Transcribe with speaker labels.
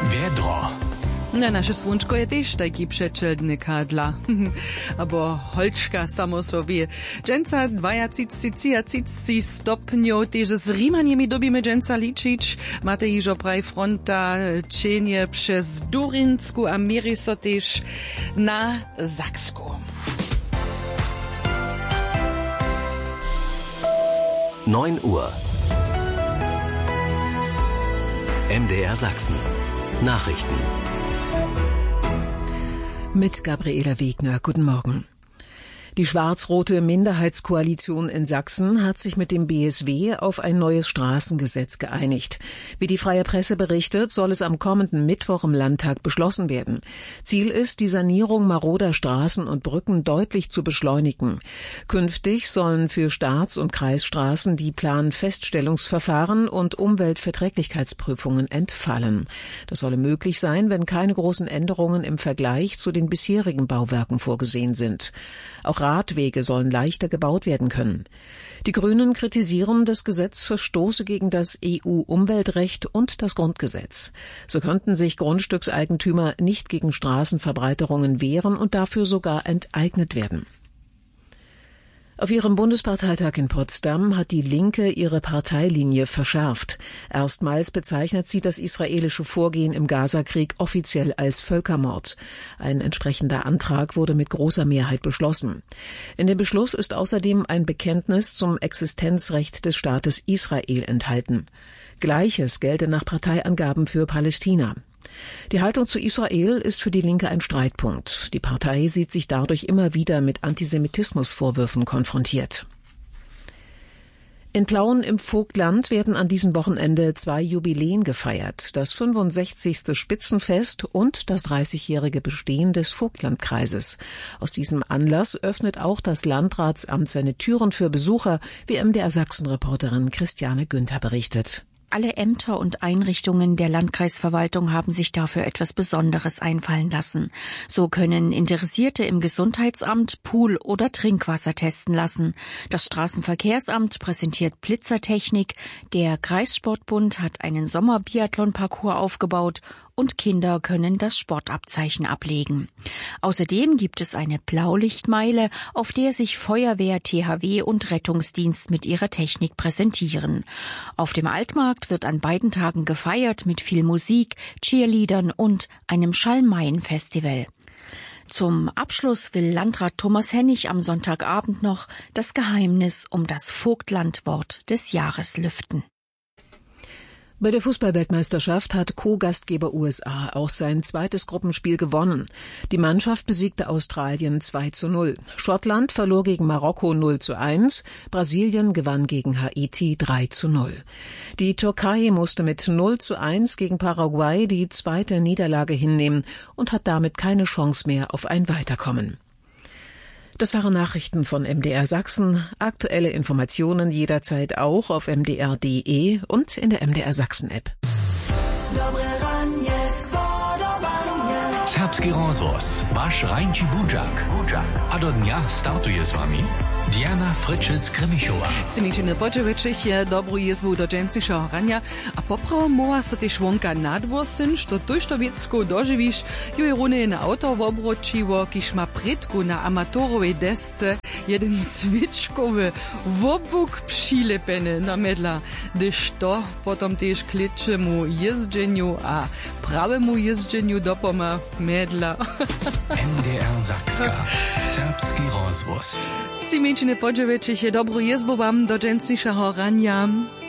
Speaker 1: Wiedro.
Speaker 2: Naše słončko je też taki przeczelny kadla. Abo holčka samo sobie. Dżęca 22-33 stopniów, też z Rimanjemi dobimy dżęca liczyć. Mate iżo praj fronta, cienie przez Durinsku, a mieri so też na Saksku.
Speaker 1: 9 Uhr. MDR Sachsen. Nachrichten.
Speaker 3: Mit Gabriela Wegner. Guten Morgen. Die schwarz-rote Minderheitskoalition in Sachsen hat sich mit dem BSW auf ein neues Straßengesetz geeinigt. Wie die Freie Presse berichtet, soll es am kommenden Mittwoch im Landtag beschlossen werden. Ziel ist, die Sanierung maroder Straßen und Brücken deutlich zu beschleunigen. Künftig sollen für Staats- und Kreisstraßen die Planfeststellungsverfahren und Umweltverträglichkeitsprüfungen entfallen. Das solle möglich sein, wenn keine großen Änderungen im Vergleich zu den bisherigen Bauwerken vorgesehen sind. Auch Radwege sollen leichter gebaut werden können. Die Grünen kritisieren, das Gesetz verstoße gegen das EU-Umweltrecht und das Grundgesetz. So könnten sich Grundstückseigentümer nicht gegen Straßenverbreiterungen wehren und dafür sogar enteignet werden. Auf ihrem Bundesparteitag in Potsdam hat die Linke ihre Parteilinie verschärft. Erstmals bezeichnet sie das israelische Vorgehen im Gazakrieg offiziell als Völkermord. Ein entsprechender Antrag wurde mit großer Mehrheit beschlossen. In dem Beschluss ist außerdem ein Bekenntnis zum Existenzrecht des Staates Israel enthalten. Gleiches gelte nach Parteiangaben für Palästina. Die Haltung zu Israel ist für die Linke ein Streitpunkt. Die Partei sieht sich dadurch immer wieder mit Antisemitismusvorwürfen konfrontiert. In Plauen im Vogtland werden an diesem Wochenende 2 Jubiläen gefeiert. Das 65. Spitzenfest und das 30-jährige Bestehen des Vogtlandkreises. Aus diesem Anlass öffnet auch das Landratsamt seine Türen für Besucher, wie MDR Sachsen-Reporterin Christiane Günther berichtet.
Speaker 4: Alle Ämter und Einrichtungen der Landkreisverwaltung haben sich dafür etwas Besonderes einfallen lassen. So können Interessierte im Gesundheitsamt Pool- oder Trinkwasser testen lassen. Das Straßenverkehrsamt präsentiert Blitzertechnik. Der Kreissportbund hat einen Sommerbiathlon-Parcours aufgebaut und Kinder können das Sportabzeichen ablegen. Außerdem gibt es eine Blaulichtmeile, auf der sich Feuerwehr, THW und Rettungsdienst mit ihrer Technik präsentieren. Auf dem Altmarkt wird an beiden Tagen gefeiert mit viel Musik, Cheerleadern und einem Schalmeien-Festival. Zum Abschluss will Landrat Thomas Hennig am Sonntagabend noch das Geheimnis um das Vogtlandwort des Jahres lüften.
Speaker 3: Bei der Fußball-Weltmeisterschaft hat Co-Gastgeber USA auch sein zweites Gruppenspiel gewonnen. Die Mannschaft besiegte Australien 2:0. Schottland verlor gegen Marokko 0:1. Brasilien gewann gegen Haiti 3:0. Die Türkei musste mit 0:1 gegen Paraguay die zweite Niederlage hinnehmen und hat damit keine Chance mehr auf ein Weiterkommen. Das waren Nachrichten von MDR Sachsen. Aktuelle Informationen jederzeit auch auf mdr.de und in der MDR Sachsen App.
Speaker 1: Serbski rozhlas, váš Rajnči Budžak. A do dňa startuje s vami Diana Fryczec-Krymichová.
Speaker 2: Cimičine počevečić dobru jezvu do džencišeho ranja, a popravo mova so tež vonka nadvorsen, što tojšto vecku doživiš, ju je rune na auto obročivo, kiž ma predku na amatorovej desce jeden cvičkowy wobuk přilepene na medla, gdyż to potom tež kličemu jezdženju a prawemu jezdženju dopoma medla.
Speaker 1: MDR Sakska. Serbski rozhlas.
Speaker 2: Cimičine počevečić dobru jezvu vam do džencišeho ranja.